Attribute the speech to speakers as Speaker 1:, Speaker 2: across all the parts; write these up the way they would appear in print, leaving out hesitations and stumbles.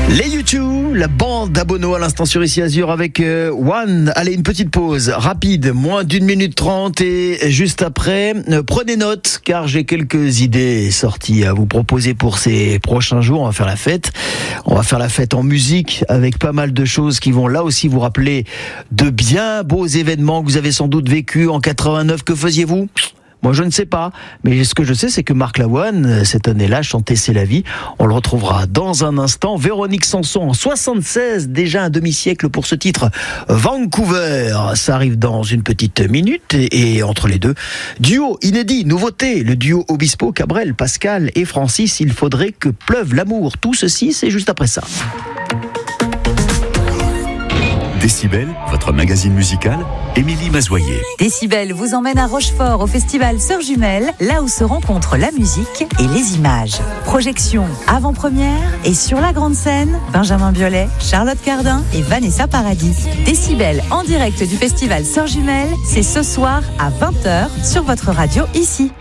Speaker 1: Les U2, la bande d'Abono à l'instant sur Ici Azur avec One. Allez, une petite pause rapide, moins d'1 minute 30 et juste après, prenez note car j'ai quelques idées sorties à vous proposer pour ces prochains jours. On va faire la fête. On va faire la fête en musique avec pas mal de choses qui vont là aussi vous rappeler de bien beaux événements que vous avez sans doute vécu en 89. Que faisiez-vous ? Moi, je ne sais pas, mais ce que je sais, c'est que Marc Lavoine, cette année-là, chantait C'est la vie. On le retrouvera dans un instant. Véronique Sanson, en 76, déjà un demi-siècle pour ce titre. Vancouver, ça arrive dans une petite minute. Et entre les deux, duo inédit, nouveauté, le duo Obispo, Cabrel, Pascal et Francis. Il faudrait que pleuve l'amour. Tout ceci, c'est juste après ça.
Speaker 2: Décibel, votre magazine musical, Émilie Mazoyer.
Speaker 3: Décibel vous emmène à Rochefort au festival Sœurs Jumelles, là où se rencontrent la musique et les images. Projection avant-première et sur la grande scène, Benjamin Biolay, Charlotte Cardin et Vanessa Paradis. Décibel en direct du festival Sœurs Jumelles, c'est ce soir à 20h sur votre radio ici.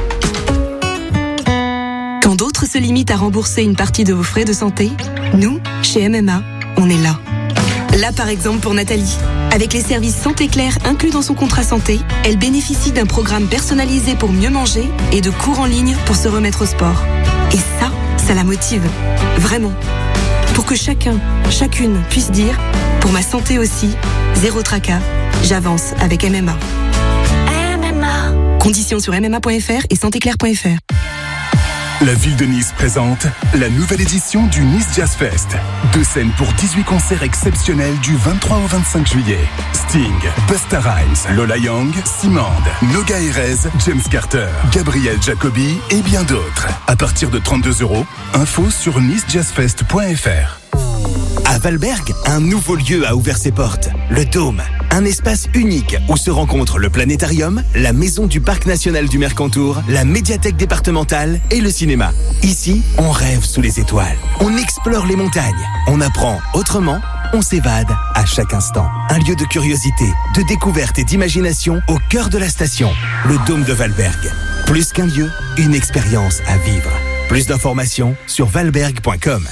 Speaker 4: Quand d'autres se limitent à rembourser une partie de vos frais de santé, nous, chez MMA, on est là. Là, par exemple, pour Nathalie. Avec les services Santé Claire inclus dans son contrat santé, elle bénéficie d'un programme personnalisé pour mieux manger et de cours en ligne pour se remettre au sport. Et ça la motive. Vraiment. Pour que chacun, chacune puisse dire « Pour ma santé aussi, zéro tracas, j'avance avec MMA ». MMA. Conditions sur mma.fr et santéclaire.fr.
Speaker 5: La ville de Nice présente la nouvelle édition du Nice Jazz Fest. 2 scènes pour 18 concerts exceptionnels du 23 au 25 juillet. Sting, Busta Rhymes, Lola Young, Simande, Noga Erez, James Carter, Gabriel Jacobi et bien d'autres. À partir de 32 €, info sur nicejazzfest.fr.
Speaker 6: À Valberg, un nouveau lieu a ouvert ses portes, le Dôme. Un espace unique où se rencontrent le planétarium, la maison du parc national du Mercantour, la médiathèque départementale et le cinéma. Ici, on rêve sous les étoiles. On explore les montagnes. On apprend autrement. On s'évade à chaque instant. Un lieu de curiosité, de découverte et d'imagination au cœur de la station. Le Dôme de Valberg. Plus qu'un lieu, une expérience à vivre. Plus d'informations sur valberg.com.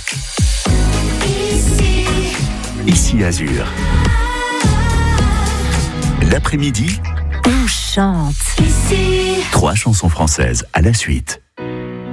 Speaker 2: Ici Azur. L'après-midi,
Speaker 3: On chante.
Speaker 2: 3 chansons françaises à la suite.